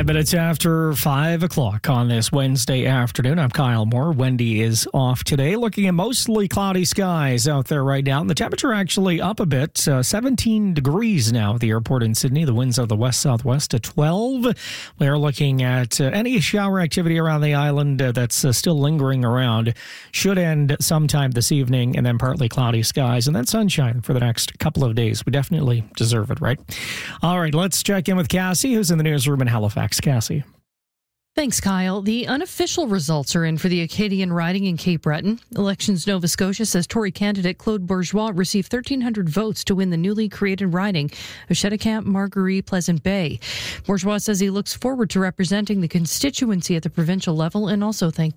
5 minutes after 5 o'clock on this Wednesday afternoon. I'm Kyle Moore. Wendy is off today. Looking at mostly cloudy skies out there right now. And the temperature actually up a bit. 17 degrees now at the airport in Sydney. The winds are the west-southwest at 12. We are looking at any shower activity around the island that's still lingering around. Should end sometime this evening, and then partly cloudy skies and then sunshine for the next couple of days. We definitely deserve it, right? All right, let's check in with Cassie, who's in the newsroom in Halifax. Cassie. Thanks, Kyle. The unofficial results are in for the Acadian riding in Cape Breton. Elections Nova Scotia says Tory candidate Claude Bourgeois received 1,300 votes to win the newly created riding of Cheticamp, Margaree, Pleasant Bay. Bourgeois says he looks forward to representing the constituency at the provincial level and also thanked